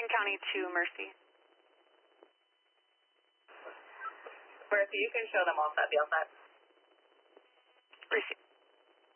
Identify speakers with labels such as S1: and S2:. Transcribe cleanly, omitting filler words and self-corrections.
S1: Wayne County to Mercy.
S2: Mercy, you can show them off that deal set.
S1: Receive.